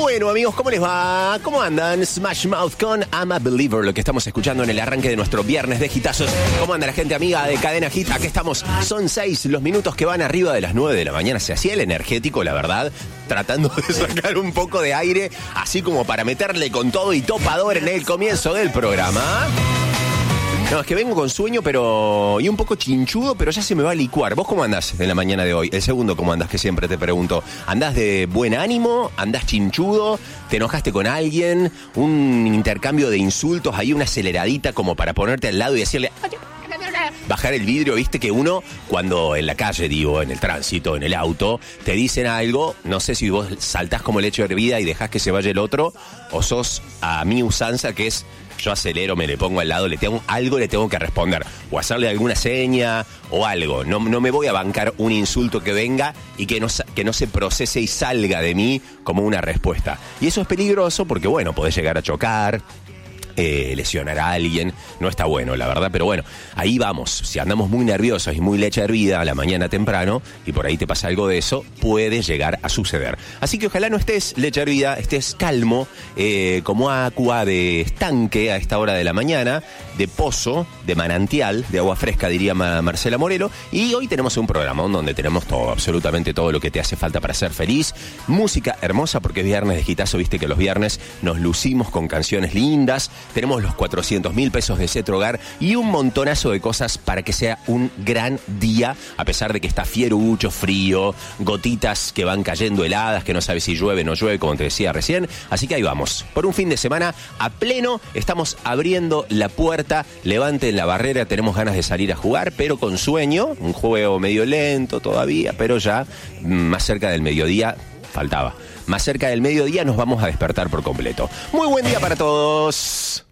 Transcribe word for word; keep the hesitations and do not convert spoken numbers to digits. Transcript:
Bueno, amigos, ¿cómo les va? ¿Cómo andan? Smash Mouth con I'm a Believer, lo que estamos escuchando en el arranque de nuestro viernes de hitazos. ¿Cómo anda la gente amiga de Cadena Hit? Aquí estamos. Son seis los minutos que van arriba de las nueve de la mañana. Se hacía el energético, la verdad, tratando de sacar un poco de aire, así como para meterle con todo y topador en el comienzo del programa. No, es que vengo con sueño, pero... y un poco chinchudo, pero ya se me va a licuar. ¿Vos cómo andás en la mañana de hoy? El segundo, ¿cómo andás? Que siempre te pregunto. ¿Andás de buen ánimo? ¿Andás chinchudo? ¿Te enojaste con alguien? ¿Un intercambio de insultos? ¿Hay una aceleradita como para ponerte al lado y decirle... bajar el vidrio? Viste que uno, cuando en la calle, digo, en el tránsito, en el auto, te dicen algo, no sé si vos saltás como el hecho de vida y dejás que se vaya el otro, o sos a mi usanza, que es... yo acelero, me le pongo al lado, le tengo algo le tengo que responder. O hacerle alguna seña o algo. No, no me voy a bancar un insulto que venga y que no, que no se procese y salga de mí como una respuesta. Y eso es peligroso porque, bueno, podés llegar a chocar, eh, lesionar a alguien. No está bueno, la verdad, pero bueno, ahí vamos. Si andamos muy nerviosos y muy leche hervida a la mañana temprano y por ahí te pasa algo de eso, puede llegar a suceder. Así que ojalá no estés leche hervida, estés calmo, eh, como agua de estanque a esta hora de la mañana, de pozo, de manantial, de agua fresca, diría Ma- Marcela Morelo. Y hoy tenemos un programa donde tenemos todo, absolutamente todo lo que te hace falta para ser feliz. Música hermosa, porque es viernes de hitazo, viste que los viernes nos lucimos con canciones lindas. Tenemos los cuatrocientos mil pesos de Cetro Hogar y un montonazo de cosas para que sea un gran día, a pesar de que está fierucho, frío, gotitas que van cayendo heladas, que no sabes si llueve o no llueve, como te decía recién. Así que ahí vamos, por un fin de semana a pleno, estamos abriendo la puerta, levanten la barrera, tenemos ganas de salir a jugar, pero con sueño, un juego medio lento todavía, pero ya más cerca del mediodía, faltaba, más cerca del mediodía nos vamos a despertar por completo. Muy buen día para todos.